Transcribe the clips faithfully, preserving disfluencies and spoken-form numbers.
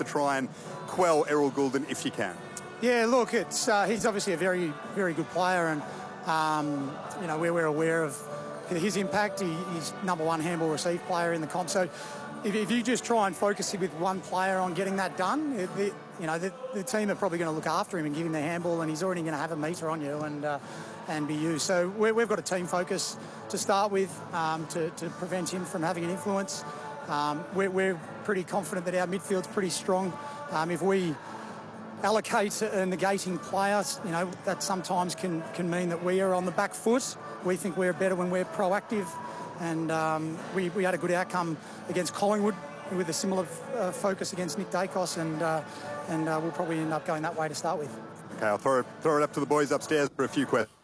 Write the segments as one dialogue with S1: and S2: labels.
S1: to try and quell Errol Goulden if you can?
S2: Yeah, look, it's uh, he's obviously a very, very good player, and um, you know we're, we're aware of his impact. He, he's number one handball receive player in the comp. So if, if you just try and focus with one player on getting that done, it, it, you know the, the team are probably going to look after him and give him the handball, and he's already going to have a metre on you and uh, and be used. So we're, we've got a team focus to start with um, to, to prevent him from having an influence. Um, we're, we're pretty confident that our midfield's pretty strong. Um, if we allocate a negating player, you know, that sometimes can, can mean that we are on the back foot. We think we're better when we're proactive, and um, we, we had a good outcome against Collingwood with a similar uh, focus against Nick Dacos, and uh, and uh, we'll probably end up going that way to start with.
S1: Okay, I'll throw, throw it up to the boys upstairs for a few questions.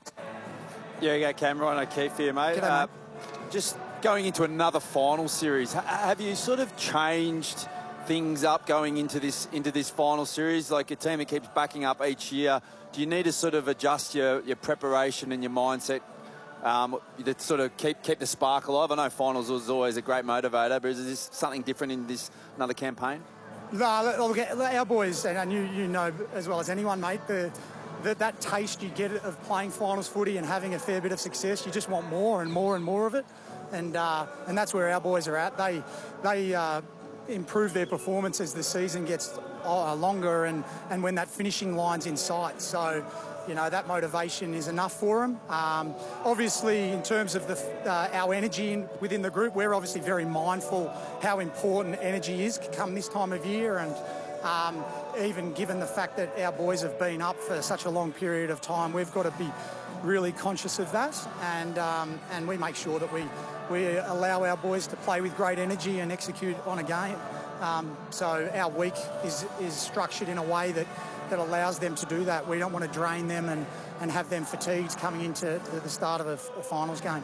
S3: Yeah, you go, Cam. Ryan O'Keefe here, mate.
S2: G'day,
S3: uh,
S2: mate.
S3: Just going into another final series, ha- have you sort of changed things up going into this into this final series? Like a team that keeps backing up each year, do you need to sort of adjust your, your preparation and your mindset um, to sort of keep keep the spark alive? I know finals was always a great motivator, but is this something different in this another campaign?
S2: No, look, our boys, and you you know as well as anyone, mate, the, the that taste you get of playing finals footy and having a fair bit of success, you just want more and more and more of it, and uh, and that's where our boys are at. They they. Uh, improve their performance as the season gets uh, longer and, and when that finishing line's in sight. So, you know, that motivation is enough for them. Um, obviously, in terms of the, uh, our energy in, within the group, we're obviously very mindful how important energy is come this time of year, and um, even given the fact that our boys have been up for such a long period of time, we've got to be really conscious of that, and um, and we make sure that we we allow our boys to play with great energy and execute on a game. Um, so our week is is structured in a way that, that allows them to do that. We don't want to drain them and, and have them fatigued coming into the start of a, a finals game.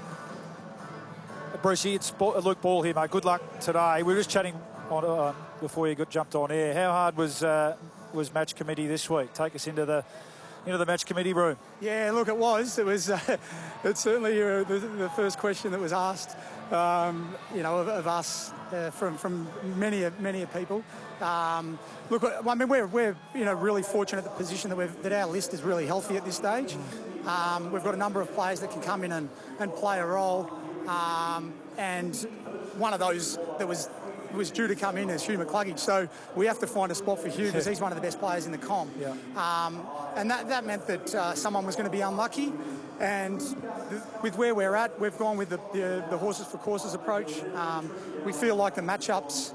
S4: Brucey, it's Luke Ball here, mate. Good luck today. We were just chatting on, uh, before you got jumped on air. How hard was uh, was match committee this week? Take us into the into the match committee room.
S2: Yeah, look, it was. It was. Uh, it's certainly uh, the, the first question that was asked. Um, you know, of, of us uh, from from many many people. Um, look, I mean, we're we're you know really fortunate the position that we've that our list is really healthy at this stage. Um, we've got a number of players that can come in and, and play a role, um, and one of those that was. was due to come in as Hugh McCluggage, so we have to find a spot for Hugh because he's one of the best players in the comp.
S4: Yeah.
S2: Um, and that, that meant that uh, someone was going to be unlucky, and th- with where we're at, we've gone with the, the, the horses for courses approach. Um, we feel like the matchups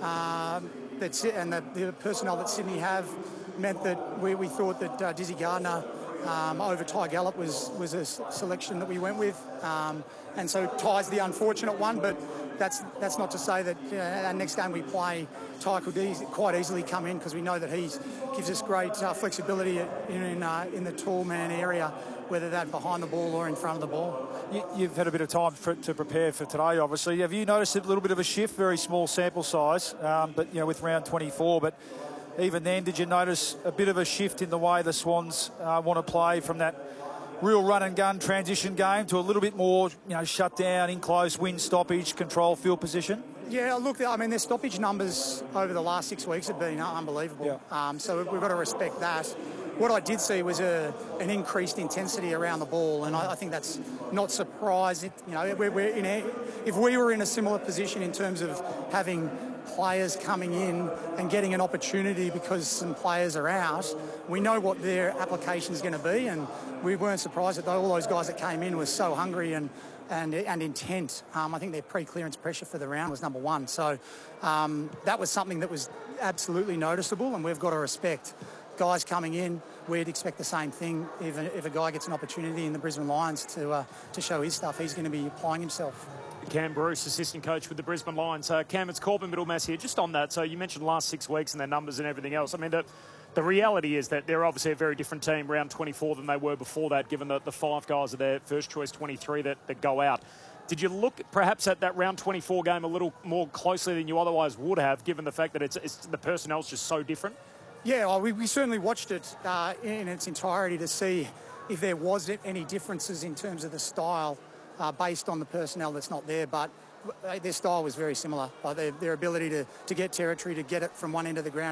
S2: um, that's it, and the, the personnel that Sydney have meant that we, we thought that uh, Dizzy Gardner um, over Ty Gallup was, was a s- selection that we went with. Um, and so Ty's the unfortunate one, but That's that's not to say that uh, our next game we play, Ty could easy, quite easily come in because we know that he gives us great uh, flexibility in in, uh, in the tall man area, whether that behind the ball or in front of the ball.
S4: You, you've had a bit of time for, to prepare for today, obviously. Have you noticed a little bit of a shift? Very small sample size, um, but you know with round twenty-four. But even then, did you notice a bit of a shift in the way the Swans uh, want to play from that real run and gun transition game to a little bit more, you know, shut down, in close, win stoppage, control field position?
S2: Yeah, look, I mean, their stoppage numbers over the last six weeks have been unbelievable.
S4: Yeah.
S2: Um, so we've got to respect that. What I did see was a, an increased intensity around the ball, and I, I think that's not surprising. You know, we're, we're in a, if we were in a similar position in terms of having players coming in and getting an opportunity because some players are out, we know what their application is going to be, and we weren't surprised that all those guys that came in were so hungry and and, and intent. Um, I think their pre-clearance pressure for the round was number one. So um, that was something that was absolutely noticeable, and we've got to respect. Guys coming in, we'd expect the same thing. If a, if a guy gets an opportunity in the Brisbane Lions to uh, to show his stuff, he's going to be applying himself.
S5: Cam Bruce, assistant coach with the Brisbane Lions. Uh, Cam, it's Corbin Middlemass here. Just on that, so you mentioned the last six weeks and their numbers and everything else. I mean, the, the reality is that they're obviously a very different team round twenty-four than they were before that, given the, the five guys of their first choice twenty-three that, that go out. Did you look perhaps at that round twenty-four game a little more closely than you otherwise would have, given the fact that it's, it's the personnel's just so different?
S2: Yeah, well, we, we certainly watched it uh, in its entirety to see if there was any differences in terms of the style uh, based on the personnel that's not there. But their style was very similar. Uh, their, their ability to, to get territory, to get it from one end of the ground